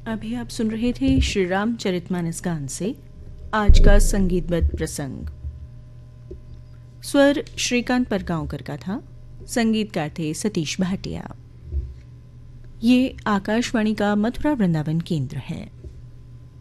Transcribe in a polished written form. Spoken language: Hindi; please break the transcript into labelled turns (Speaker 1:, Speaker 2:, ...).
Speaker 1: अभी आप सुन रहे थे श्री राम चरितमानस गान से आज का संगीतबद्ध प्रसंग। स्वर श्रीकांत परगांवकर का था। संगीतकार थे सतीश भाटिया। ये आकाशवाणी का मथुरा वृंदावन केंद्र है।